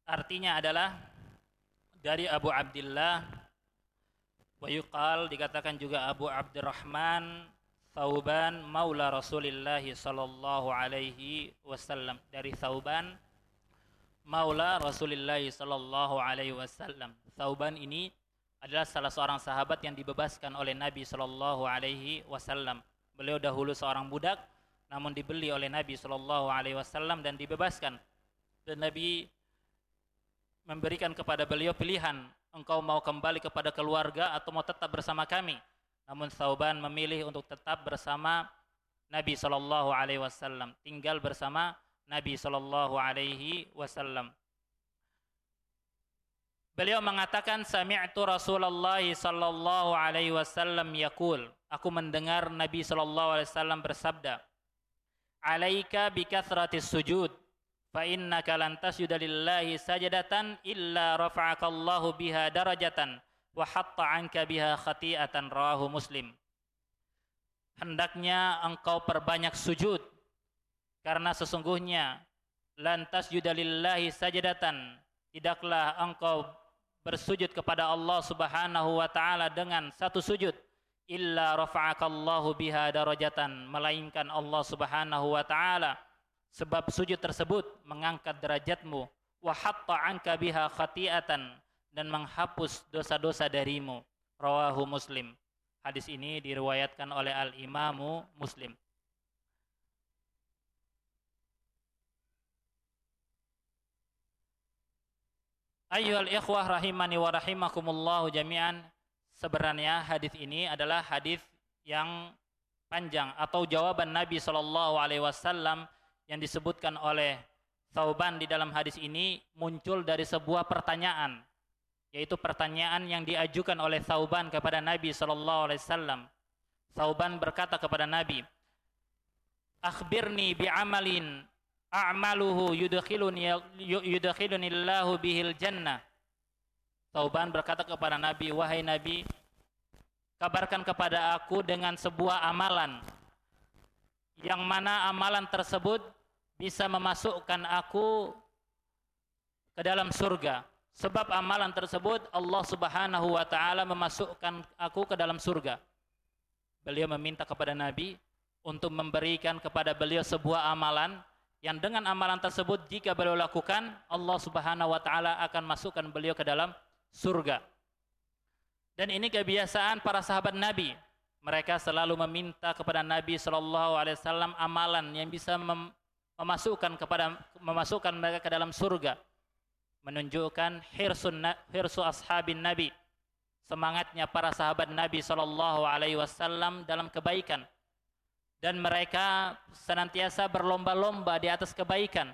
Artinya adalah dari Abu Abdillah, wa yuqal dikatakan juga Abu Abdurrahman Thauban maula Rasulillah sallallahu alaihi wasallam, dari Thauban maula Rasulillah sallallahu alaihi wasallam. Thauban ini adalah salah seorang sahabat yang dibebaskan oleh Nabi sallallahu alaihi wasallam. Beliau dahulu seorang budak namun dibeli oleh Nabi sallallahu alaihi wasallam dan dibebaskan. Dan Nabi memberikan kepada beliau pilihan, engkau mau kembali kepada keluarga atau mau tetap bersama kami. Namun Thauban memilih untuk tetap bersama Nabi sallallahu alaihi wasallam, tinggal bersama Nabi sallallahu alaihi wasallam. Beliau mengatakan, sami'tu Rasulullah sallallahu alaihi wasallam yaqul, aku mendengar Nabi sallallahu alaihi wasallam bersabda, alaika bikathratis sujud fa innaka lan tasjuda lillahi sajadatan illa rafa'akallahu biha darajatan wa hatta 'anka biha khati'atan, rawahu Muslim. Hendaknya engkau perbanyak sujud, karena sesungguhnya lan tasjuda lillahi sajadatan, tidaklah engkau bersujud kepada Allah Subhanahu wa taala dengan satu sujud, illa rafa'akallahu biha darajatan, melainkan Allah Subhanahu wa taala sebab sujud tersebut mengangkat derajatmu, wa hatta 'anka biha khati'atan, dan menghapus dosa-dosa darimu, rawahu Muslim. Hadis ini diriwayatkan oleh Al-Imamu Muslim. Ayyuhal ikhwah rahimani wa rahimakumullahu jami'an. Sebenarnya hadis ini adalah hadis yang panjang atau jawaban Nabi sallallahu alaihi wasallam yang disebutkan oleh Thauban di dalam hadis ini muncul dari sebuah pertanyaan, yaitu pertanyaan yang diajukan oleh Thauban kepada Nabi sallallahu alaihi wasallam. Thauban berkata kepada Nabi, "Akhbirni bi'amalin a'maluhu yudkhiluni Allahu bihil jannah." Thauban berkata kepada Nabi, "Wahai Nabi, kabarkan kepada aku dengan sebuah amalan yang mana amalan tersebut bisa memasukkan aku ke dalam surga. Sebab amalan tersebut Allah Subhanahu wa taala memasukkan aku ke dalam surga." Beliau meminta kepada Nabi untuk memberikan kepada beliau sebuah amalan yang dengan amalan tersebut jika beliau lakukan, Allah Subhanahu wa taala akan masukkan beliau ke dalam surga. Dan ini kebiasaan para sahabat Nabi. Mereka selalu meminta kepada Nabi sallallahu alaihi wasallam amalan yang bisa memasukkan mereka ke dalam surga. Menunjukkan hirsu ashabin Nabi, semangatnya para sahabat Nabi sallallahu alaihi wasallam dalam kebaikan, dan mereka senantiasa berlomba-lomba di atas kebaikan.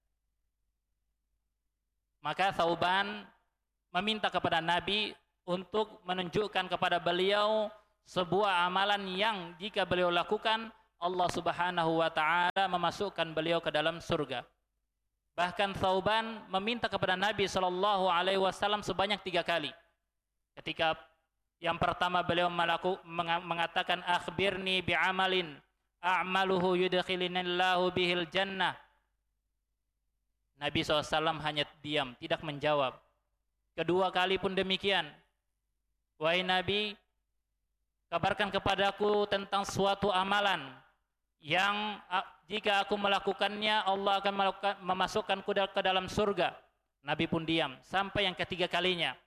Maka Thauban meminta kepada Nabi untuk menunjukkan kepada beliau sebuah amalan yang jika beliau lakukan, Allah Subhanahu wa taala memasukkan beliau ke dalam surga. Bahkan Thauban meminta kepada Nabi sallallahu alaihi wasallam sebanyak 3 kali. Ketika yang pertama beliau mengatakan, akhbirni bi'amalin a'maluhu yudkhilinallahu bihil jannah. Nabi SAW hanya diam, tidak menjawab. Kedua kali pun demikian. Wahai Nabi, kabarkan kepadaku tentang suatu amalan yang jika aku melakukannya Allah akan memasukkanku ke dalam surga. Nabi pun diam sampai yang ketiga kalinya.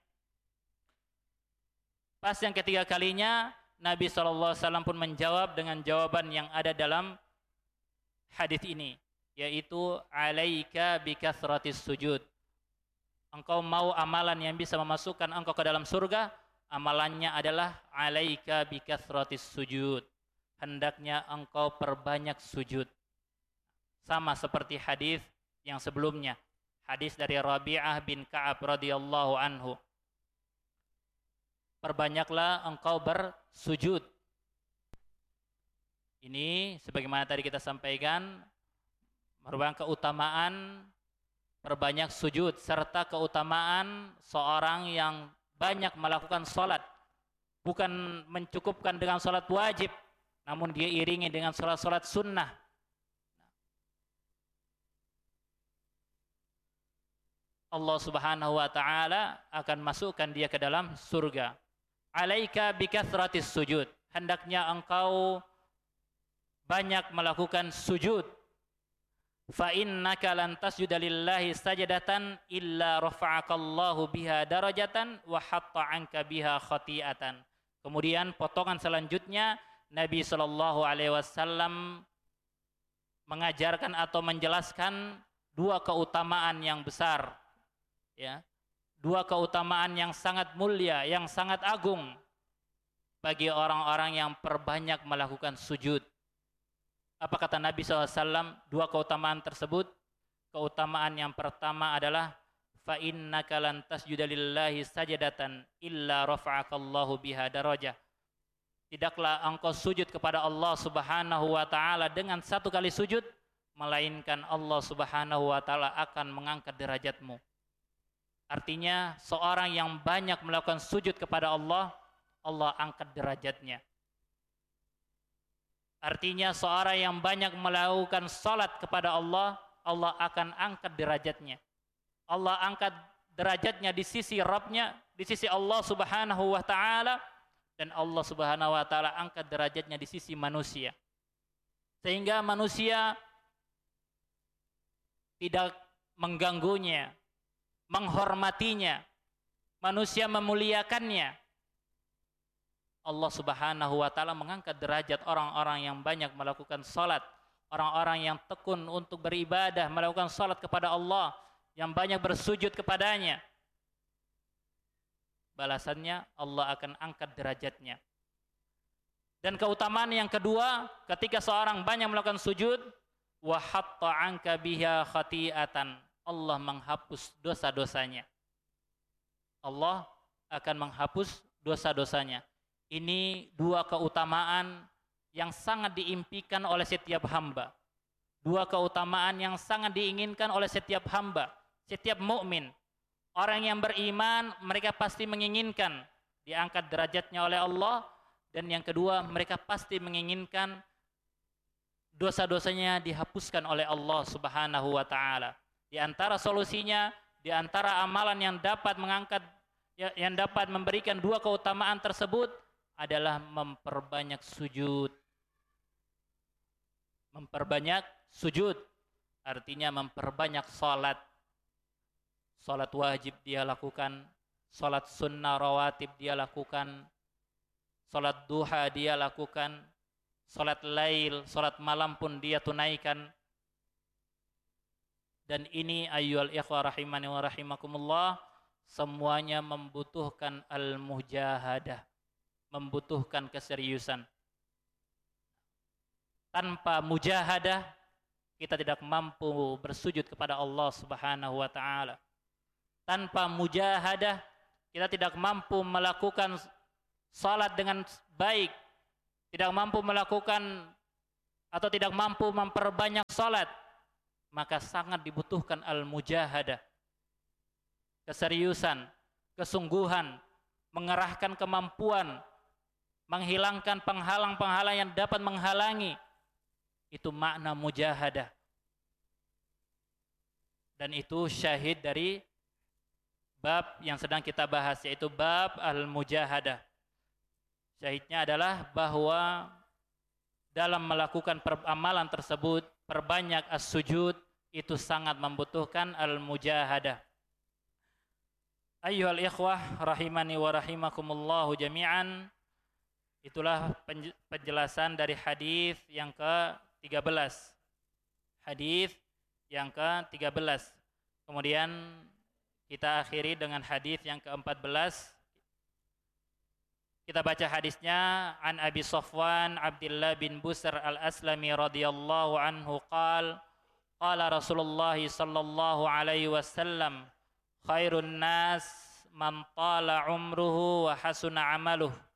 Pas yang ketiga kalinya Nabi SAW pun menjawab dengan jawaban yang ada dalam hadis ini, yaitu alaika bikathratis sujud. Engkau mau amalan yang bisa memasukkan engkau ke dalam surga, amalannya adalah alaika bikathratis sujud. Hendaknya engkau perbanyak sujud. Sama seperti hadis yang sebelumnya, hadis dari Rabi'ah bin Ka'ab radhiyallahu anhu. Perbanyaklah engkau bersujud. Ini sebagaimana tadi kita sampaikan merupakan keutamaan perbanyak sujud serta keutamaan seorang yang banyak melakukan salat. Bukan mencukupkan dengan salat wajib, namun dia iringi dengan salat-salat sunnah. Allah Subhanahu wa taala akan masukkan dia ke dalam surga. Alaika bikathratis sujud. Hendaknya engkau banyak melakukan sujud. Fa innaka lan tasjuda lillahi sajadatan illa rafa'akallahu biha darajatan wa hatta anka biha khati'atan. Kemudian potongan selanjutnya Nabi sallallahu alaihi wasallam mengajarkan atau menjelaskan dua keutamaan yang besar, ya. Dua keutamaan yang sangat mulia, yang sangat agung bagi orang-orang yang perbanyak melakukan sujud. Apa kata Nabi SAW? Dua keutamaan tersebut. Keutamaan yang pertama adalah fa innaka lan tasjuda lillahi sajadatan illa rafa'akallahu biha darajah. Tidaklah engkau sujud kepada Allah Subhanahu wa taala dengan satu kali sujud, melainkan Allah Subhanahu wa taala akan mengangkat derajatmu. Artinya seorang yang banyak melakukan sujud kepada Allah, Allah angkat derajatnya. Artinya seorang yang banyak melakukan salat kepada Allah, Allah akan angkat derajatnya. Allah angkat derajatnya di sisi Rabbnya, di sisi Allah Subhanahu wa taala, dan Allah Subhanahu wa taala angkat derajatnya di sisi manusia. Sehingga manusia tidak mengganggunya, menghormatinya, manusia memuliakannya. Allah Subhanahu wa taala mengangkat derajat orang-orang yang banyak melakukan salat, orang-orang yang tekun untuk beribadah, melakukan salat kepada Allah, yang banyak bersujud kepadanya. Balasannya Allah akan angkat derajatnya. Dan keutamaan yang kedua, ketika seorang banyak melakukan sujud, wa hatta anka biha khati'atan, Allah menghapus dosa-dosanya. Allah akan menghapus dosa-dosanya. Ini dua keutamaan yang sangat diimpikan oleh setiap hamba. Dua keutamaan yang sangat diinginkan oleh setiap hamba, setiap mukmin. Orang yang beriman, mereka pasti menginginkan diangkat derajatnya oleh Allah. Dan yang kedua, mereka pasti menginginkan dosa-dosanya dihapuskan oleh Allah Subhanahu wa taala. Di antara solusinya, di antara amalan yang dapat mengangkat, yang dapat memberikan dua keutamaan tersebut adalah memperbanyak sujud. Memperbanyak sujud artinya memperbanyak salat. Salat wajib dia lakukan, salat sunnah rawatib dia lakukan, salat duha dia lakukan, salat lail, salat malam pun dia tunaikan. Dan ini ayyuhal ikhwah rahimani wa rahimakumullah, semuanya membutuhkan al-mujahadah, membutuhkan keseriusan. Tanpa mujahadah kita tidak mampu bersujud kepada Allah Subhanahu wa taala. Tanpa mujahadah kita tidak mampu melakukan salat dengan baik, tidak mampu melakukan atau tidak mampu memperbanyak salat, maka sangat dibutuhkan al-mujahadah. Keseriusan, kesungguhan, mengerahkan kemampuan, menghilangkan penghalang-penghalang yang dapat menghalangi. Itu makna mujahadah. Dan itu syahid dari bab yang sedang kita bahas, yaitu bab al-mujahadah. Syahidnya adalah bahwa dalam melakukan amalan tersebut, perbanyak as-sujud, itu sangat membutuhkan al-mujahadah. Ayyuhal ikhwah rahimani wa rahimakumullahu jami'an. Itulah penjelasan dari hadis yang ke-13. Hadis yang ke-13. Kemudian kita akhiri dengan hadis yang ke-14. Kita baca hadisnya. An Abi Safwan Abdullah bin Busr al-Aslami radhiyallahu anhu qala Rasulullah sallallahu alaihi wasallam khairun nas man tala umruhu wa hasuna amaluhu